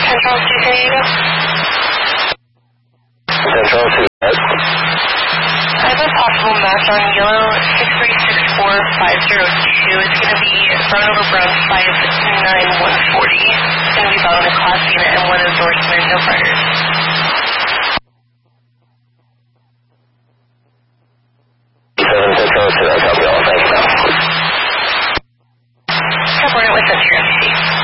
Central 238. Central 2. I have a possible match on yellow 6364502. It's going to be brown over brown 59140. It's going to be bound a class unit and one endorsement, no priors.